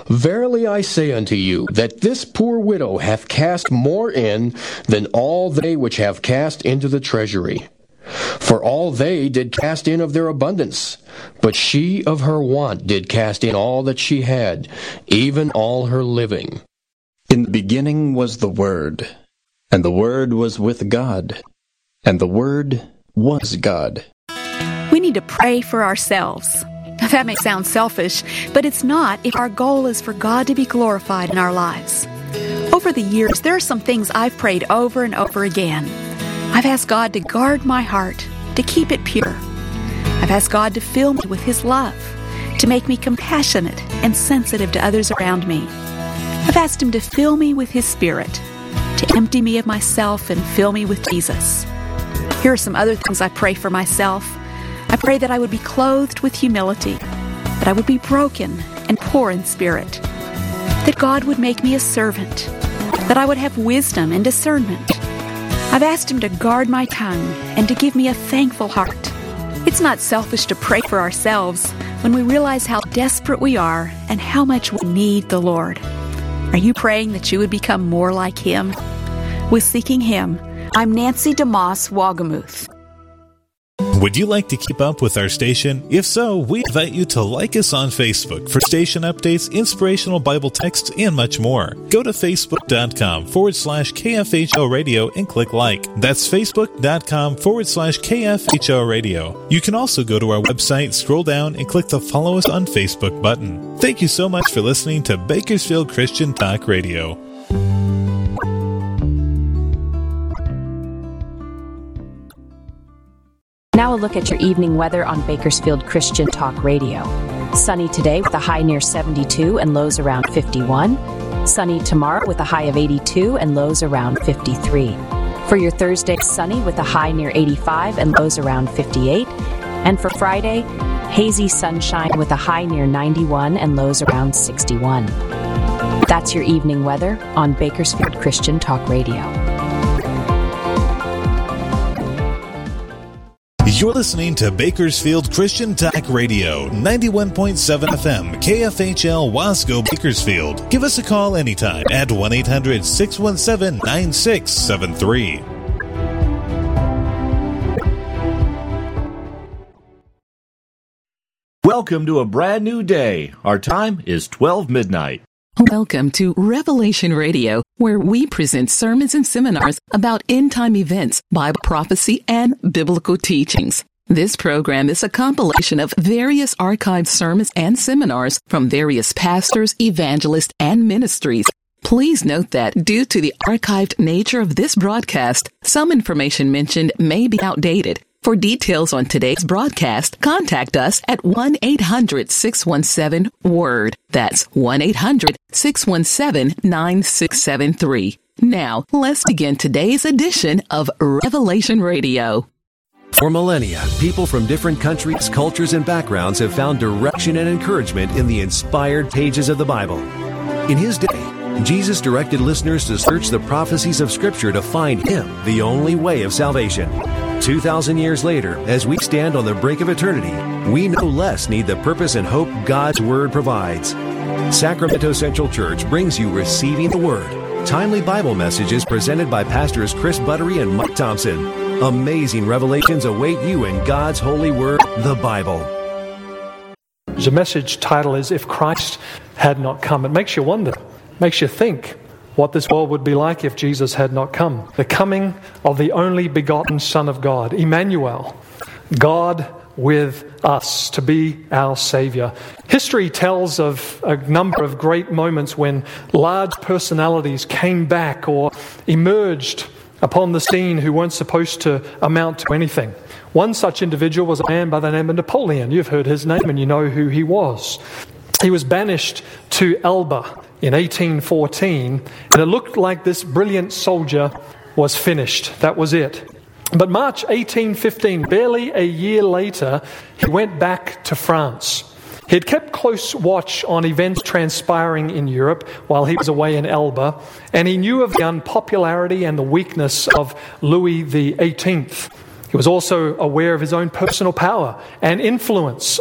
Verily I say unto you, that this poor widow hath cast more in than all they which have cast into the treasury. For all they did cast in of their abundance, but she of her want did cast in all that she had, even all her living. In the beginning was the Word, and the Word was with God, and the Word was God. We need to pray for ourselves. Now, that may sound selfish, but it's not if our goal is for God to be glorified in our lives. Over the years, there are some things I've prayed over and over again. I've asked God to guard my heart, to keep it pure. I've asked God to fill me with His love, to make me compassionate and sensitive to others around me. I've asked Him to fill me with His Spirit, to empty me of myself and fill me with Jesus. Here are some other things I pray for myself. I pray that I would be clothed with humility, that I would be broken and poor in spirit, that God would make me a servant, that I would have wisdom and discernment. I've asked Him to guard my tongue and to give me a thankful heart. It's not selfish to pray for ourselves when we realize how desperate we are and how much we need the Lord. Are you praying that you would become more like Him? With Seeking Him, I'm Nancy DeMoss Wagamuth. Would you like to keep up with our station? If so, we invite you to like us on Facebook for station updates, inspirational Bible texts, and much more. Go to facebook.com/KFHO Radio and click like. That's facebook.com/KFHO Radio. You can also go to our website, scroll down, and click the Follow Us on Facebook button. Thank you so much for listening to Bakersfield Christian Talk Radio. Now a look at your evening weather on Bakersfield Christian Talk Radio. Sunny today with a high near 72 and lows around 51. Sunny tomorrow with a high of 82 and lows around 53. For your Thursday, sunny with a high near 85 and lows around 58. And for Friday, hazy sunshine with a high near 91 and lows around 61. That's your evening weather on Bakersfield Christian Talk Radio. You're listening to Bakersfield Christian Talk Radio, 91.7 FM, KFHL Wasco, Bakersfield. Give us a call anytime at 1-800-617-9673. Welcome to a brand new day. Our time is 12 midnight. Welcome to Revelation Radio, where we present sermons and seminars about end-time events, Bible prophecy, and biblical teachings. This program is a compilation of various archived sermons and seminars from various pastors, evangelists, and ministries. Please note that due to the archived nature of this broadcast, some information mentioned may be outdated. For details on today's broadcast, contact us at 1-800-617-WORD. That's 1-800-617-9673. Now, let's begin today's edition of Revelation Radio. For millennia, people from different countries, cultures, and backgrounds have found direction and encouragement in the inspired pages of the Bible. In His day, Jesus directed listeners to search the prophecies of Scripture to find Him, the only way of salvation. 2,000 years later, as we stand on the brink of eternity, we no less need the purpose and hope God's Word provides. Sacramento Central Church brings you Receiving the Word, timely Bible messages presented by Pastors Chris Buttery and Mike Thompson. Amazing revelations await you in God's holy Word, the Bible. The message title is If Christ Had Not Come. It makes you wonder, makes you think what this world would be like if Jesus had not come. The coming of the only begotten Son of God, Emmanuel, God with us, to be our Savior. History tells of a number of great moments when large personalities came back or emerged upon the scene who weren't supposed to amount to anything. One such individual was a man by the name of Napoleon. You've heard his name and you know who he was. He was banished to Elba in 1814, and it looked like this brilliant soldier was finished. That was it. But March 1815, barely a year later, he went back to France. He had kept close watch on events transpiring in Europe while he was away in Elba, and he knew of the unpopularity and the weakness of Louis XVIII. He was also aware of his own personal power and influence